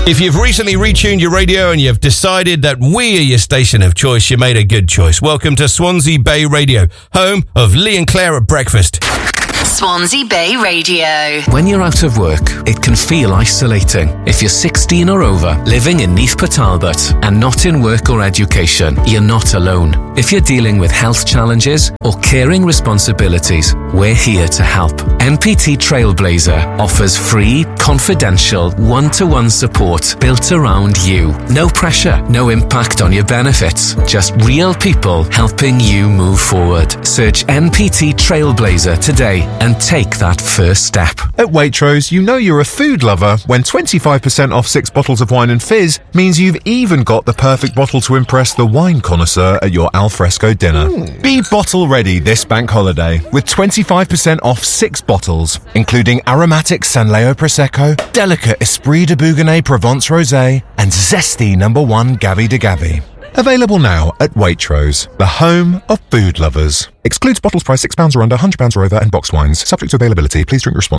If you've recently retuned your radio and you've decided that we are your station of choice, you made a good choice. Welcome to Swansea Bay Radio, home of Lee and Claire at breakfast. Swansea Bay Radio. When you're out of work, it can feel isolating. If you're 16 or over, living in Neath Port Talbot and not in work or education, you're not alone. If you're dealing with health challenges or caring responsibilities, we're here to help. NPT Trailblazer offers free, confidential, one-to-one support built around you. No pressure, no impact on your benefits. Just real people helping you move forward. Search NPT Trailblazer today and take that first step. At Waitrose, you know you're a food lover when 25% off 6 bottles of wine and fizz means you've even got the perfect bottle to impress the wine connoisseur at your alfresco dinner. Be bottle ready this bank holiday with 25% off 6 bottles, including aromatic Sanleo Prosecco, delicate Esprit de Bougonnet Provence Rosé, and zesty number 1 Gavi de Gavi. Available now at Waitrose, the home of food lovers. Excludes bottles priced £6 or under, £100 or over, and boxed wines. Subject to availability. Please drink responsibly.